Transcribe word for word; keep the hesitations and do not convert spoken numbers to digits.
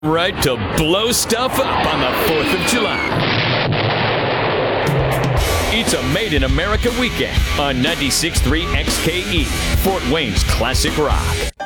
Right to blow stuff up on the fourth of July. It's a Made in America weekend on ninety-six point three X K E, Fort Wayne's classic rock.